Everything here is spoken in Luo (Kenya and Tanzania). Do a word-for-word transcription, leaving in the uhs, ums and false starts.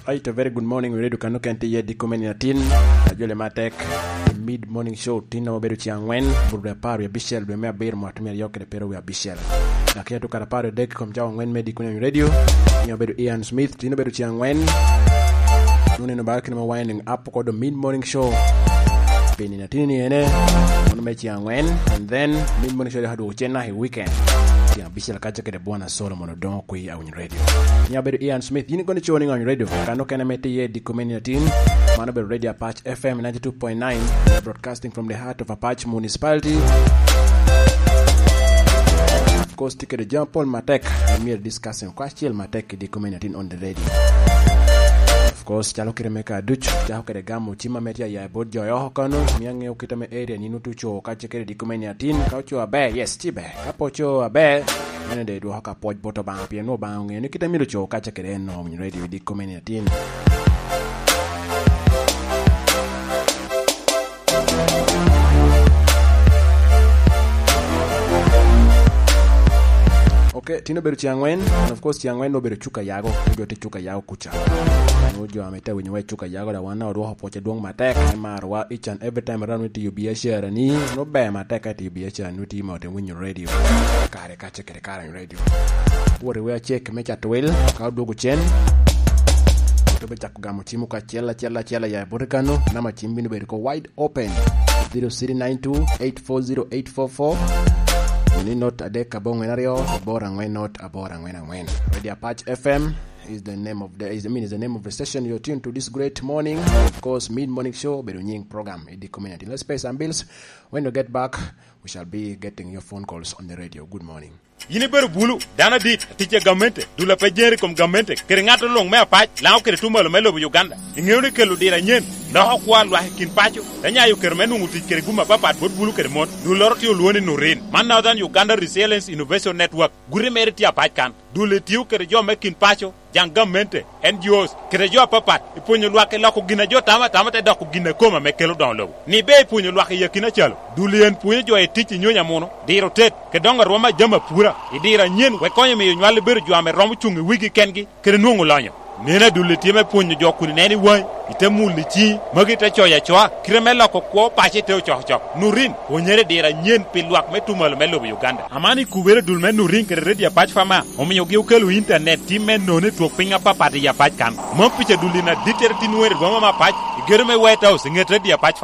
Right, a very good morning. We ready to kanoke anti ye di komeni natin. Ajole matek mid morning show tina maberu chiangwen burda paru ya bishel be mea beer matumia yoke de pero ya bishel. Lakia tu kara paru dek kom jawa ngwen medi kunya radio. Nya beru Ian Smith tina beru chiangwen. Nune no barkin ma winding up ko the mid morning show. Peni natini ene ono me chiangwen and then mid morning show hadu chena hi weekend. Ya bishel kacha kede bwana Solomon Odongo kui au radio. Nya beru Ian Smith yini gonna joining on radio. Kano kana mete ye di komeni natin. Manabe Radio Apache F M ninety-two point nine, broadcasting from the heart of Apache Municipality. Of course, take the John Paul Matek, and we are discussing question Matek the community on the radio. Of course, chalo kire meka duch, chalo kire gamu chima metia ya bod joyo hokano, miange ukitame area ninu tucho kache kire di community, kaucho abe, yes, chibe, kapocho abe, mene de do hoka poj boto bang pia no bang, ni kita milu cho kache kire no radio di community. Okay, tino beru chiangwen, and of course chiangwen no beru chuka yago, ujo te chuka yago kucha. Ujo amete wenyewe chuka yago da wana oruho poche duong matek, ema arwa each and every time around with you be a share ni, no be matek at you be a share nuti imote win your radio. Kare kache kere kare radio. Uwari wea check mecha twel, kao dogu chen. Tobe chakugamu chimu ka chela chela chela ya burikano, nama chimbini beru ko wide open. zero three nine two eight four zero eight four four. Ni not ade kabong enario bora ngwen not abora ngwen ngwen. Radio Apache F M is the name of the is the mean is the name of the station you're tuned to this great morning, of course mid morning show berunying program in the community. Let's pay some bills. When you get back we shall be getting your phone calls on the radio. Good morning. Yini beru bulu dana dit tiche gamente dula pejeri kom gamente kere ngato long me apach lao kere tumalo melo bu Uganda ingewne kelu dira nyen na hokwa lwa kin pacho danya yu kere menu nguti kere guma papa bot bulu kere mon du lorti yo luone no ren man now than Uganda Resilience Innovation Network gure meriti apach kan dule tiu kere jo me kin pacho jang gamente N G Os kere jo papa ipunyo lwa ke lako gina jo tama tama te dako gina koma me kelu don lo ni be ipunyo lwa ke yakina chalo dule en punyo jo e tichi nyonya mono diro tet ke donga roma jama pura idira nyen we konye me nywale beru jo ame romu chungi wigi kengi kere nuongo lanyo nena dule tieme punyo jo kuni neni wai ite muli chi magi te choya choa kremela ko ko pache te cho cho nurin onyere dira nyen pilwak metumal melo Uganda amani kubere dulme nurin kere Radio Apache fama omiyo gi ukelu internet timen none to pinga papa de ya pach kan mo piche dulina diterti nuer goma ma pach germe white house ngete Radio Apache